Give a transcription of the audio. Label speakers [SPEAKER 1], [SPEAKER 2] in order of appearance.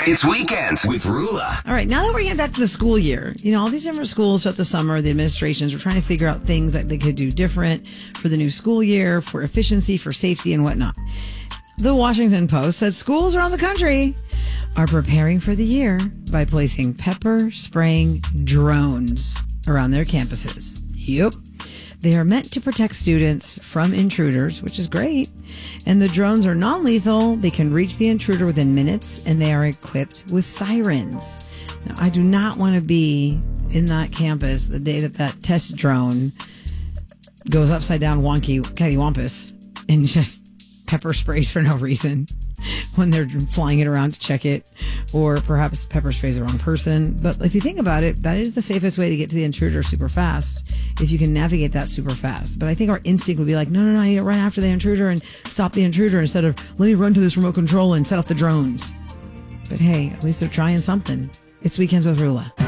[SPEAKER 1] It's Weekends with Rula.
[SPEAKER 2] All right, now that we're getting back to the school year, all these different schools throughout the summer, the administrations are trying to figure out things that they could do different for the new school year, for efficiency, for safety, and whatnot. The Washington Post said schools around the country are preparing for the year by placing pepper spraying drones around their campuses. Yep. They are meant to protect students from intruders, which is great. And the drones are non-lethal. They can reach the intruder within minutes, and they are equipped with sirens. Now, I do not want to be in that campus the day that test drone goes upside down wonky cattywampus and just pepper sprays for no reason when they're flying it around to check it, or perhaps pepper sprays the wrong person. But if you think about it, that is the safest way to get to the intruder super fast, if you can navigate that super fast. But I think our instinct would be like, no, I need to run after the intruder and stop the intruder instead of let me run to this remote control and set off the drones. But hey, at least they're trying something. It's Weekends with Rula.